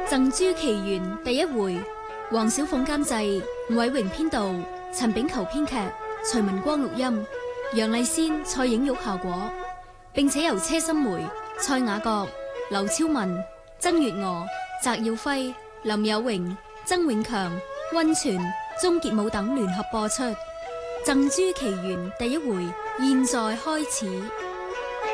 《贈珠奇緣》第一回，黃小鳳監製，伍偉榮編導，陳炳球編劇，徐文光錄音，楊麗仙、蔡影玉效果，並且由車心梅、蔡雅閣、劉超文、曾月娥、翟耀輝、林有榮、曾永強、溫泉、鍾傑武等聯合播出。《贈珠奇緣》第一回，現在開始。